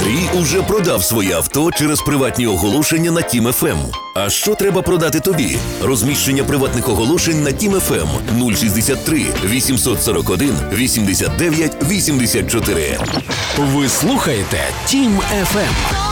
Андрій уже продав своє авто через приватні оголошення на Тім ФМ. А що треба продати тобі? Розміщення приватних оголошень на Тім ФМ 063 841 89 84. Ви слухаєте Тім ФМ.